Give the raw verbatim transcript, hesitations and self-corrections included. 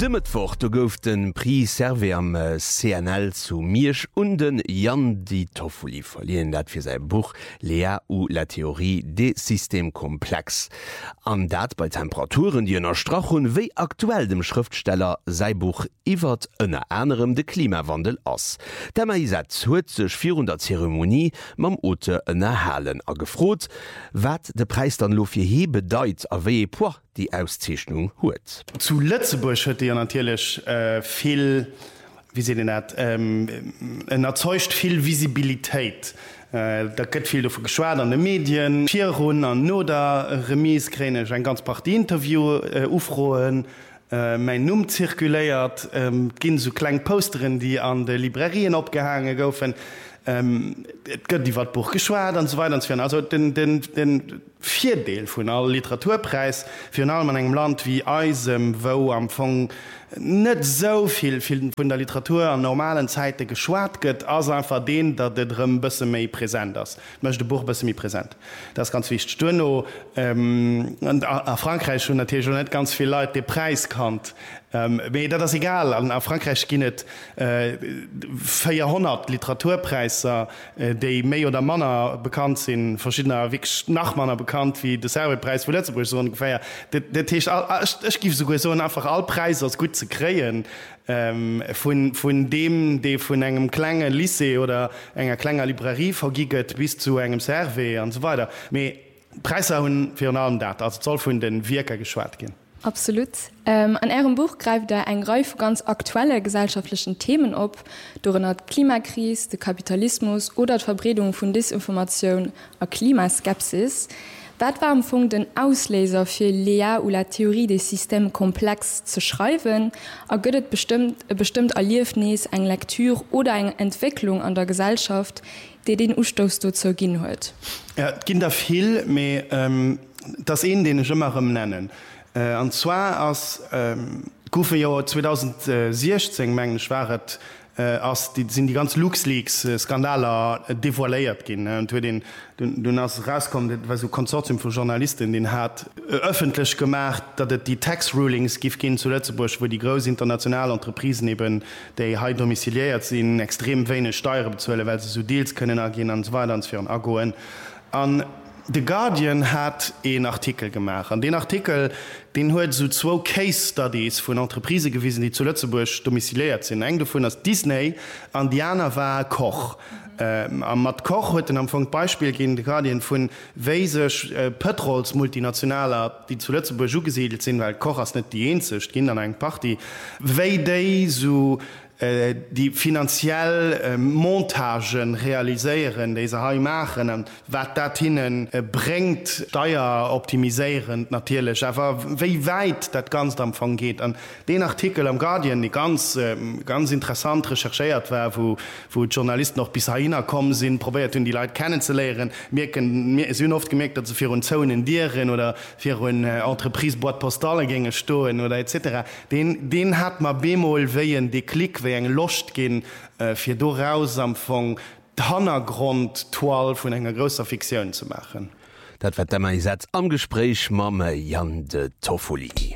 De Mittwoch da gouf den Prix Serve am äh, C N L zu Miersch und den Jan Di Toffoli verlieren dat fir sein Buch Lea ou la Theorie des Systèmes komplex. An dat bei Temperaturen die ennner Strachun wéi aktuell dem Schriftsteller sei Buch iwwer ënner Änerem de Klimawandel ass. Dämmer is huet sech vierhundert Zeremonie mam Ote ënner Halen a gefrot, wat de Preis dann lo fir he bedeit a wéi po die Auszeichnung huet. Zu Lützeburg huet ihr natürlich äh, viel, wie se den net, ähm, erzeugt viel Visibilität. Äh, da gëtt viel vu geschwaad an de Medien, Virun an Noder, Remieskränech, ein ganz paar Interview äh, ufroen, äh, mein Numm zirkuléiert, ähm, ginn so klein Posteren, die an de Librerien opgehangen goufen. Ähm, et gëtt die wat Buch geschwaad an so weiter und so fort. Also den, den, den Vierdeel vun all Literaturpreis fir allem an engem Land wie Eisem, wo am Fong net soviel vun der Literatur an normalen Zeite geschwaart gëtt, as einfach den, dat de dëm bësse méi präsent ass. Mcht de Buch bësse mi präsent. Das ganz wichtig. Stunno ähm, a, a Frankreich schon natürlich schon net ganz viel Leute de Preis kannt. Ähm, dat das egal. An a Frankreich ginnet äh, vierhundert Literaturpreiser, äh, déi méi oder Manner bekannt sinn, verschiedener Nachmanner bekannt wie de Servepreis vu Lützeburg so ungefähr. Ech gif so so einfach all Preise als gut ze kreien ähm, von, von dem de vun engem klenge Lycée oder enger klenger Librerie vergiget bis zu engem Serve und so weiter. Me Preise hunn fir allem dat, also zoll vun den Wirker geschwaart gin. Absolut. Ähm, an Ihrem Buch greift er ein Greif ganz aktuelle gesellschaftlichen Themen op, durch die Klimakrise, den Kapitalismus oder die Verbreitung von Desinformation und Klimaskepsis. Was war am Funk den Auslöser für Lea ou la Theorie des Systèmes komplex zu schreiben? Und gibt es bestimmt, bestimmt Erlebnis, eine Lektüre oder eine Entwicklung an der Gesellschaft, die den Ausstoß dazu gehen hat? Ja, es gibt da viel, aber ähm, das ist den ich immer nennen. Äh, und zwar als ähm, Gufe Jahr zweitausendsechzehn mengg waret äh, als die sind die ganz LuxLeaks äh, Skandale äh, devoiléiert gin äh, und den du hast rauskommt weil so Konsortium von Journalisten den hat äh, öffentlich gemacht, dat het die Tax Rulings gif gin zu Lützeburg, wo die große internationale Entreprisen eben die ha domiciliiert sind extrem wenig Steuer bezuelle, weil sie so Deals können agin an so weiter für agoen an The Guardian hat einen Artikel gemacht. An den Artikel den huet so zwei Case Studies von Entreprise gewesen, die zu Lützeburg domiciliert sind. Eng davon als Disney, an Diana war Koch. Ähm, am mat Koch huet den am Anfang Beispiel gegen The Guardian von weisech äh, Petrols Multinationaler, die zu Lützeburg ugesiedelt sind, weil Koch as net die einzig gehen an eng Party. Wei déi so die finanziell äh, Montagen realisieren, diese ha machen und wat dat hinnen äh, bringt Steuer optimisierend natürlich, aber wie weit dat ganz davon geht. An den Artikel am Guardian, die ganz, äh, ganz interessant recherchiert war, wo, wo Journalisten noch bis dahin kommen sind, probiert die Leute kennenzulernen. Wir sind oft gemerkt, dass sie für uns Zonen dieren oder für ein äh, Entreprisebord Postale gänge stohlen oder et cetera. Den, den hat man bemol wehen die Klick eng locht gin äh, fir doraus am Fong d'Hannergrund toal vun enger grosser Fiktionun zu machen. Dat wat demmer is am Gespräch mamme Jan de Toffoli.